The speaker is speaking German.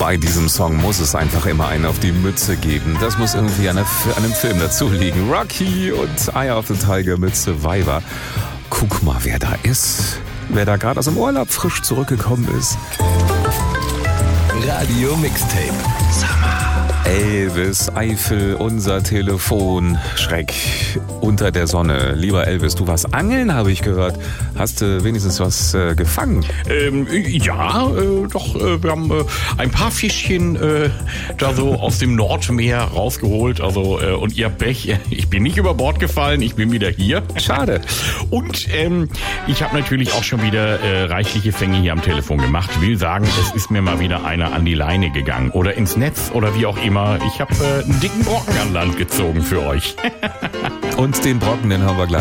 Bei diesem Song muss es einfach immer einen auf die Mütze geben. Das muss irgendwie an einem Film dazu liegen. Rocky und Eye of the Tiger mit Survivor. Guck mal, wer da ist. Wer da gerade aus dem Urlaub frisch zurückgekommen ist. Radio Mixtape. Elvis, Eifel, unser Telefon, Schreck unter der Sonne. Lieber Elvis, du warst angeln, habe ich gehört. Hast du wenigstens was gefangen? Doch. Wir haben ein paar Fischchen da so aus dem Nordmeer rausgeholt. Und ihr Pech, ich bin nicht über Bord gefallen, ich bin wieder hier. Schade. Und ich habe natürlich auch schon wieder reichliche Fänge hier am Telefon gemacht. Will sagen, es ist mir mal wieder einer an die Leine gegangen. Oder ins Netz oder wie auch immer. Ich habe einen dicken Brocken an Land gezogen für euch. Und den Brocken, den haben wir gleich.